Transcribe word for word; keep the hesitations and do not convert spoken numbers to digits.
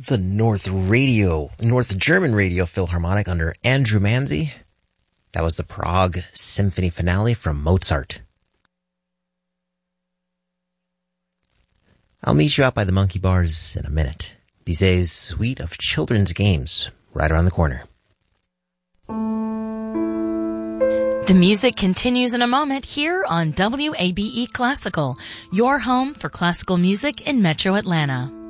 the North Radio, North German Radio Philharmonic under Andrew Manzi. That was the Prague Symphony Finale from Mozart. I'll meet you out by the monkey bars in a minute. Bizet's suite of children's games right around the corner. The music continues in a moment here on W A B E Classical, your home for classical music in Metro Atlanta.